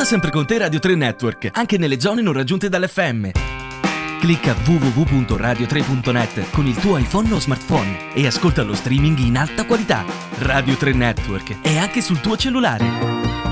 Porta sempre con te Radio 3 Network, anche nelle zone non raggiunte dall'FM. Clicca www.radio3.net con il tuo iPhone o smartphone e ascolta lo streaming in alta qualità. Radio 3 Network è anche sul tuo cellulare.